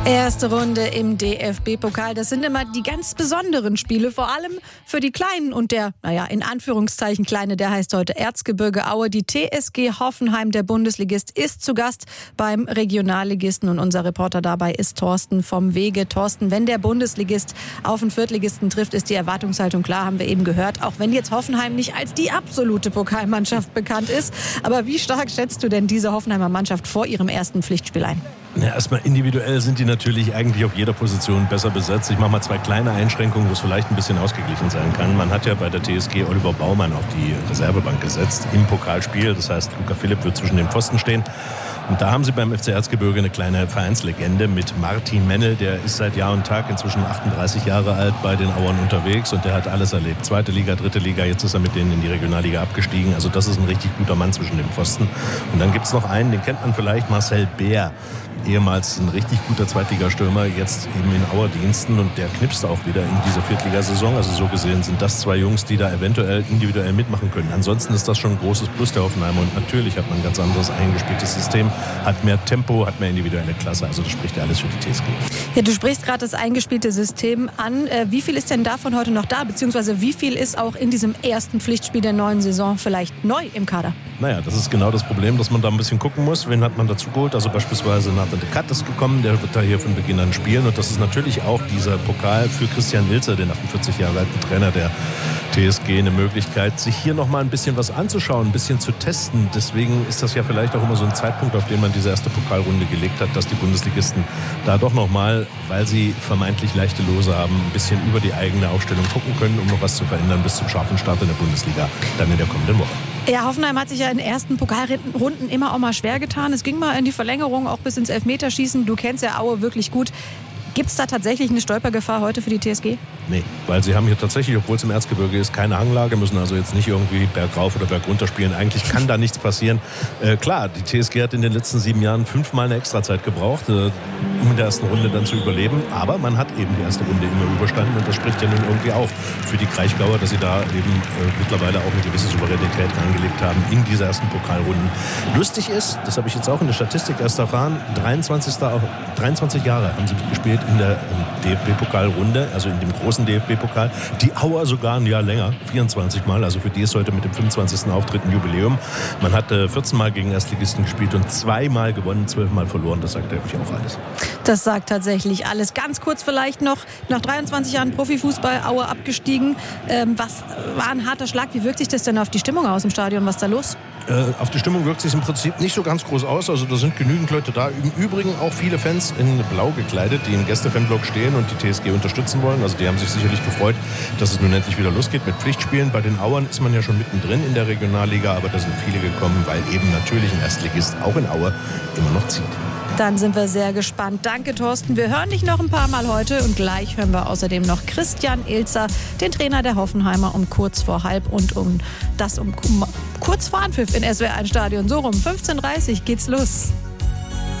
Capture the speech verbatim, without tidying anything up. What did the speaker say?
Erste Runde im D F B-Pokal. Das sind immer die ganz besonderen Spiele, vor allem für die Kleinen. Und der, naja, in Anführungszeichen Kleine, der heißt heute Erzgebirge Aue. Die T S G Hoffenheim, der Bundesligist, ist zu Gast beim Regionalligisten. Und unser Reporter dabei ist Thorsten vom Wege. Thorsten, wenn der Bundesligist auf den Viertligisten trifft, ist die Erwartungshaltung klar, haben wir eben gehört. Auch wenn jetzt Hoffenheim nicht als die absolute Pokalmannschaft bekannt ist. Aber wie stark schätzt du denn diese Hoffenheimer Mannschaft vor ihrem ersten Pflichtspiel ein? Ja, erstmal individuell sind die natürlich eigentlich auf jeder Position besser besetzt. Ich mache mal zwei kleine Einschränkungen, wo es vielleicht ein bisschen ausgeglichen sein kann. Man hat ja bei der T S G Oliver Baumann auf die Reservebank gesetzt im Pokalspiel. Das heißt, Luca Philipp wird zwischen den Pfosten stehen. Und da haben sie beim F C Erzgebirge eine kleine Vereinslegende mit Martin Mennel. Der ist seit Jahr und Tag inzwischen achtunddreißig Jahre alt bei den Auern unterwegs und der hat alles erlebt. Zweite Liga, dritte Liga, jetzt ist er mit denen in die Regionalliga abgestiegen. Also das ist ein richtig guter Mann zwischen den Pfosten. Und dann gibt es noch einen, den kennt man vielleicht, Marcel Beer. Ehemals ein richtig guter Zweitligastürmer, jetzt eben in Auerdiensten und der knipst auch wieder in dieser Viertligasaison. Also so gesehen sind das zwei Jungs, die da eventuell individuell mitmachen können. Ansonsten ist das schon ein großes Plus der Hoffenheimer und natürlich hat man ein ganz anderes eingespieltes System, hat mehr Tempo, hat mehr individuelle Klasse. Also das spricht ja alles für die T S G. Ja, du sprichst gerade das eingespielte System an. Wie viel ist denn davon heute noch da? Beziehungsweise wie viel ist auch in diesem ersten Pflichtspiel der neuen Saison vielleicht neu im Kader? Naja, das ist genau das Problem, dass man da ein bisschen gucken muss. Wen hat man dazu geholt? Also beispielsweise Nathan de Kat ist gekommen, der wird da hier von Beginn an spielen. Und das ist natürlich auch dieser Pokal für Christian Ilzer, den achtundvierzig Jahre alten Trainer der T S G, eine Möglichkeit, sich hier noch mal ein bisschen was anzuschauen, ein bisschen zu testen. Deswegen ist das ja vielleicht auch immer so ein Zeitpunkt, auf den man diese erste Pokalrunde gelegt hat, dass die Bundesligisten da doch noch mal, weil sie vermeintlich leichte Lose haben, ein bisschen über die eigene Aufstellung gucken können, um noch was zu verändern bis zum scharfen Start in der Bundesliga dann in der kommenden Woche. Ja, Hoffenheim hat sich ja in den ersten Pokalrunden immer auch mal schwer getan. Es ging mal in die Verlängerung, auch bis ins Elfmeterschießen. Du kennst ja Aue wirklich gut. Gibt es da tatsächlich eine Stolpergefahr heute für die T S G? Nee, weil sie haben hier tatsächlich, obwohl es im Erzgebirge ist, keine Hanglage, müssen also jetzt nicht irgendwie bergauf oder bergunter spielen. Eigentlich kann da nichts passieren. Äh, klar, die T S G hat in den letzten sieben Jahren fünfmal eine Extrazeit gebraucht, äh, um in der ersten Runde dann zu überleben. Aber man hat eben die erste Runde immer überstanden und das spricht ja nun irgendwie auch für die Kraichgauer, dass sie da eben äh, mittlerweile auch eine gewisse Souveränität reingelegt haben in diese ersten Pokalrunden. Lustig ist, das habe ich jetzt auch in der Statistik erst erfahren, dreiundzwanzig, dreiundzwanzig Jahre haben sie mitgespielt in der D F B-Pokalrunde, also in dem großen D F B-Pokal. Die Auer sogar ein Jahr länger, vierundzwanzig Mal. Also für die ist heute mit dem fünfundzwanzigsten Auftritt ein Jubiläum. Man hat äh, vierzehn Mal gegen Erstligisten gespielt und zweimal gewonnen, zwölf Mal verloren. Das sagt wirklich auch alles. Das sagt tatsächlich alles. Ganz kurz vielleicht noch, nach dreiundzwanzig Jahren Profifußball, Aue abgestiegen. Ähm, was war ein harter Schlag? Wie wirkt sich das denn auf die Stimmung aus im Stadion? Was ist da los? Äh, auf die Stimmung wirkt sich im Prinzip nicht so ganz groß aus. Also da sind genügend Leute da. Im Übrigen auch viele Fans in Blau gekleidet, die im Gäste-Fanblock stehen und die T S G unterstützen wollen. Also die haben sich sicherlich gefreut, dass es nun endlich wieder losgeht mit Pflichtspielen. Bei den Auern ist man ja schon mittendrin in der Regionalliga, aber da sind viele gekommen, weil eben natürlich ein Erstligist auch in Aue immer noch zieht. Dann sind wir sehr gespannt. Danke, Thorsten. Wir hören dich noch ein paar Mal heute und gleich hören wir außerdem noch Christian Ilzer, den Trainer der Hoffenheimer, um kurz vor halb und um das um, um kurz vor Anpfiff in S W R eins Stadion. So rum, fünfzehn Uhr dreißig geht's los.